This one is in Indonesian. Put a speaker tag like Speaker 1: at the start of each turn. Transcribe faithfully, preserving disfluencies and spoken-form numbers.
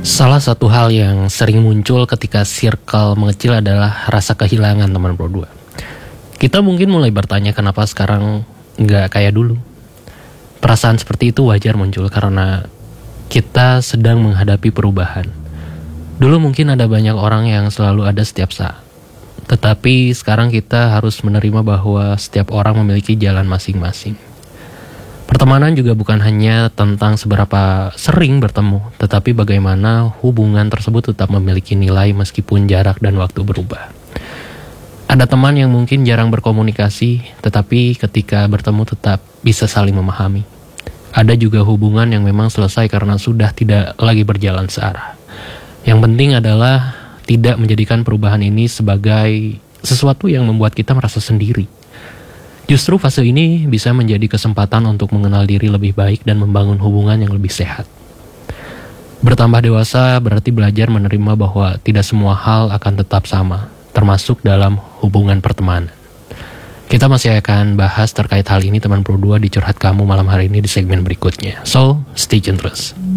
Speaker 1: Salah satu hal yang sering muncul ketika circle mengecil adalah rasa kehilangan teman berdua. Kita mungkin mulai bertanya kenapa sekarang nggak kayak dulu. Perasaan seperti itu wajar muncul karena kita sedang menghadapi perubahan. Dulu mungkin ada banyak orang yang selalu ada setiap saat. Tetapi sekarang kita harus menerima bahwa setiap orang memiliki jalan masing-masing. Pertemanan juga bukan hanya tentang seberapa sering bertemu, tetapi bagaimana hubungan tersebut tetap memiliki nilai meskipun jarak dan waktu berubah. Ada teman yang mungkin jarang berkomunikasi, tetapi ketika bertemu tetap bisa saling memahami. Ada juga hubungan yang memang selesai karena sudah tidak lagi berjalan searah. Yang penting adalah tidak menjadikan perubahan ini sebagai sesuatu yang membuat kita merasa sendiri. Justru fase ini bisa menjadi kesempatan untuk mengenal diri lebih baik dan membangun hubungan yang lebih sehat. Bertambah dewasa berarti belajar menerima bahwa tidak semua hal akan tetap sama, termasuk dalam hubungan pertemanan. Kita masih akan bahas terkait hal ini teman berdua di Curhat Kamu malam hari ini di segmen berikutnya. So, stay tune terus.